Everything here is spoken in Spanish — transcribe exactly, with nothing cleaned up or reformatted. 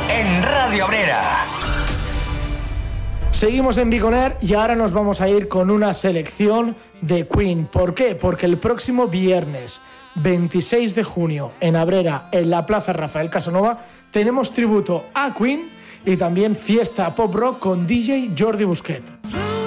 en Radio Abrera. Seguimos en Biconer y ahora nos vamos a ir con una selección de Queen. ¿Por qué? Porque el próximo viernes veintiséis de junio en Abrera, en la Plaza Rafael Casanova, tenemos tributo a Queen y también fiesta pop rock con D J Jordi Busquet.